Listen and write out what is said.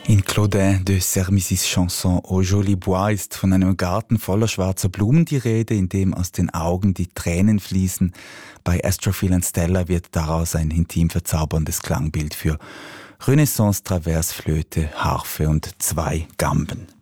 In Claudin de Sermisis Chanson Au Joli Bois ist von einem Garten voller schwarzer Blumen die Rede, in dem aus den Augen die Tränen fließen. Bei Astrophil and Stella wird daraus ein intim verzauberndes Klangbild für Renaissance, Traversflöte, Harfe und 2 Gamben.